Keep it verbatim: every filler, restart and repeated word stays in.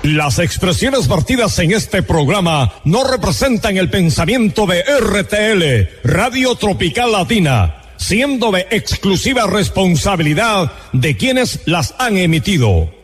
Las expresiones vertidas en este programa no representan el pensamiento de R T L, Radio Tropical Latina, siendo de exclusiva responsabilidad de quienes las han emitido.